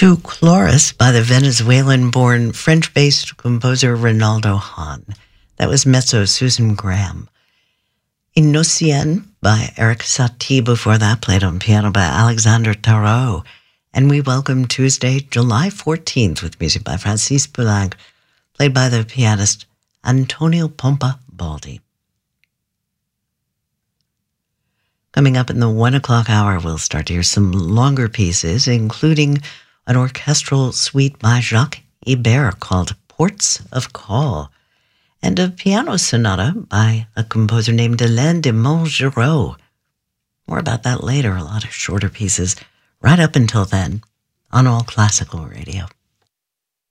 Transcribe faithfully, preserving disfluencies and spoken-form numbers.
to Chloris by the Venezuelan-born French-based composer Ronaldo Hahn. That was mezzo Susan Graham. Innocien by Eric Satie before that, played on piano by Alexandre Tarot. And we welcome Tuesday, July fourteenth, with music by Francis Poulenc, played by the pianist Antonio Pompa Baldi. Coming up in the one o'clock hour, we'll start to hear some longer pieces, including an orchestral suite by Jacques Ibert called Ports of Call, and a piano sonata by a composer named Hélène de Montgeroux. More about that later, a lot of shorter pieces right up until then on All Classical Radio.